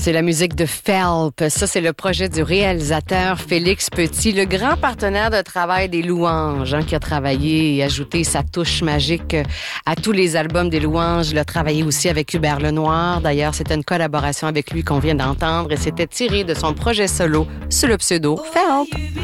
C'est la musique de Phelps. Ça, c'est le projet du réalisateur Félix Petit, le grand partenaire de travail des Louanges, qui a travaillé et ajouté sa touche magique à tous les albums des Louanges. Il a travaillé aussi avec Hubert Lenoir. D'ailleurs, c'était une collaboration avec lui qu'on vient d'entendre et c'était tiré de son projet solo sous le pseudo Phelps.